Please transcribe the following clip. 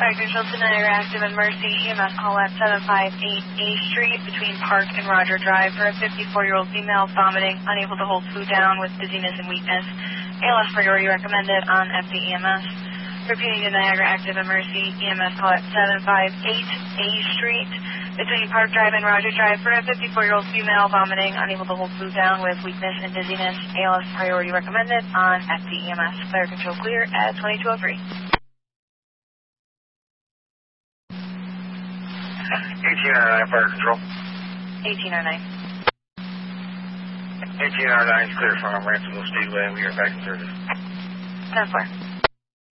Fire Control to Niagara Active and Mercy. EMS call at 758 A Street between Park and Roger Drive for a 54-year-old female vomiting, unable to hold food down with dizziness and weakness. ALS priority recommended on FDEMS. Repeating to Niagara Active and Mercy. EMS call at 758 A Street between Park Drive and Roger Drive for a 54-year-old female vomiting, unable to hold food down with weakness and dizziness. ALS priority recommended on FDEMS. Fire Control clear at 2203. 1809 Fire Control. 1809. 1809 is clear from Ransomville Speedway. We are back in service. 10-4.